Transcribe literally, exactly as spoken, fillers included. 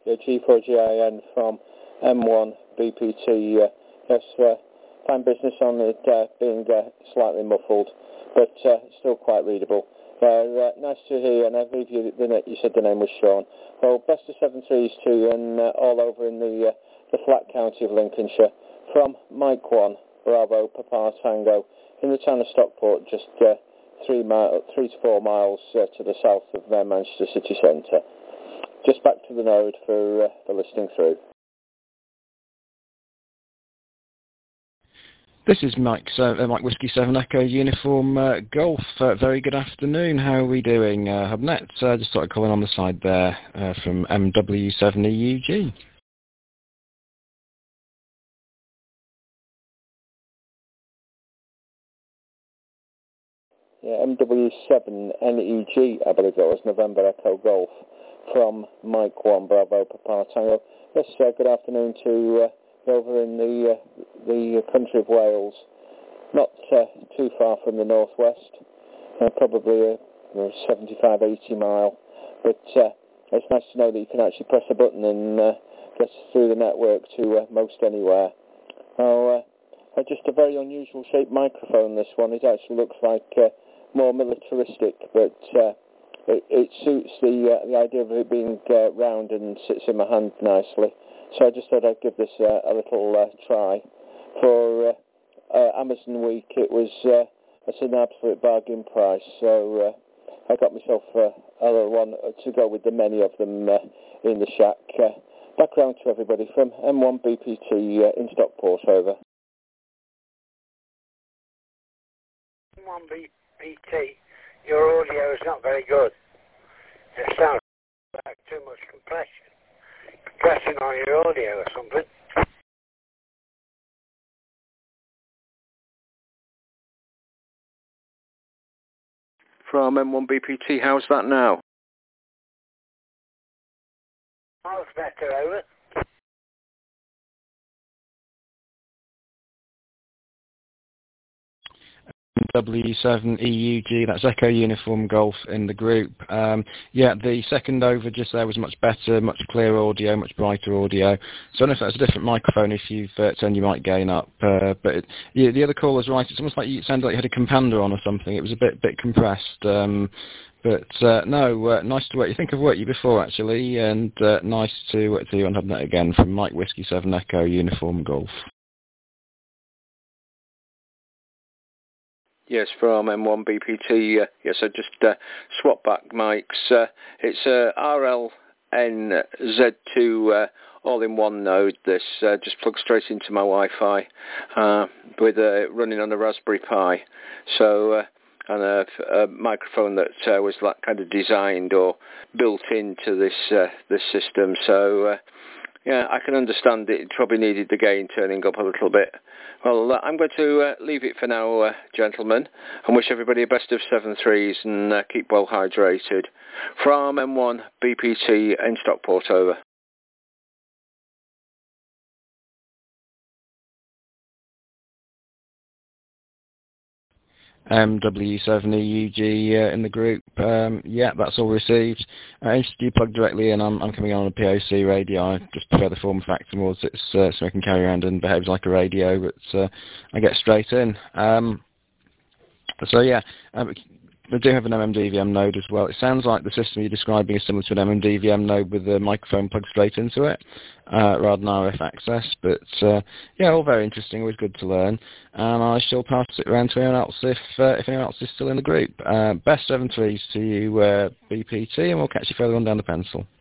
yeah, G four G I N from M one B P T. Uh, yes, uh, fine business on it uh, being uh, slightly muffled, but uh, still quite readable. Uh, uh, nice to hear, and I believe you, the, you said the name was Sean. Well, best of seven threes to you, and uh, all over in the uh, the flat county of Lincolnshire. From Mike one, Bravo, Papa Tango, in the town of Stockport, just uh, three, mile, three to four miles uh, to the south of uh, Manchester city centre. Just back to the node for, uh, for listening through. This is Mike, uh, Mike Whiskey seven Echo Uniform uh, Golf. Uh, very good afternoon. How are we doing? Uh, Hubnet, uh, just started calling on the side there uh, from M W seven E U G. Yeah, M W seven N E G, I believe that was November Echo Golf, from Mike one, Bravo, Papa Tango. Yes, uh, good afternoon to uh, over in the uh, the country of Wales, not uh, too far from the northwest, uh, probably a seventy-five, eighty mile, but uh, it's nice to know that you can actually press a button and uh, get through the network to uh, most anywhere. Oh, uh, just a very unusual shaped microphone, this one. It actually looks like uh, more militaristic, but uh, it, it suits the uh, the idea of it being uh, round and sits in my hand nicely. So I just thought I'd give this uh, a little uh, try. For uh, uh, Amazon week, it was uh, it's an absolute bargain price. So uh, I got myself uh, a little one to go with the many of them uh, in the shack. Uh, back round to everybody from M one B P T uh, in Stockport. Over. M one B P T, your audio is not very good. It sounds like too much compression. Compressing on your audio or something. From M one B P T, how's that now? Miles better, over. W seven E U G, that's Echo Uniform Golf in the group. Um, yeah, the second over just there was much better, much clearer audio, much brighter audio. So I don't know if that's a different microphone if you've uh, turned your mic gain up. Uh, but it, yeah, the other caller's right. It's almost like you sounded like you had a Compander on or something. It was a bit bit compressed. Um, but uh, no, uh, nice to work. You think I've worked you before actually, and uh, nice to work to you on Hubnet again from Mike Whiskey seven Echo Uniform Golf. Yes, from M one B P T. Uh, yes, I just uh, swapped back mics. Uh, it's a R L N Z two uh, all-in-one node. This uh, just plugs straight into my Wi-Fi uh, with uh, running on a Raspberry Pi. So, uh, and a, a microphone that uh, was like kind of designed or built into this uh, this system. So. Uh, Yeah, I can understand it. It probably needed the gain turning up a little bit. Well, uh, I'm going to uh, leave it for now, uh, gentlemen, and wish everybody a best of seven threes and uh, keep well hydrated. From M one B P T in Stockport, over. M W seven E U G uh, in the group. Um, yeah, that's all received. Uh, interested you plug directly in. I'm, I'm coming on a P O C radio. I just prefer the form factor more so, it's, uh, so I can carry around and behaves like a radio, but uh, I get straight in. Um, so yeah, um, we do have an M M D V M node as well. It sounds like the system you're describing is similar to an M M D V M node with the microphone plugged straight into it, uh, rather than R F access. But uh, yeah, all very interesting, always good to learn. And I shall pass it around to anyone else if uh, if anyone else is still in the group. Uh, best seven threes to you, uh, B P T, and we'll catch you further on down the pencil.